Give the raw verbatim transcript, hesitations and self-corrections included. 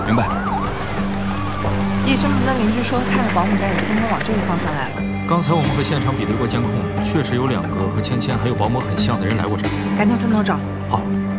明白。 叶生平的邻居说，看着保姆带着芊芊往这个方向来了。 刚才我们和现场比对过监控，确实有两个和芊芊还有保姆很像的人来过这儿。 赶紧分头找。 好。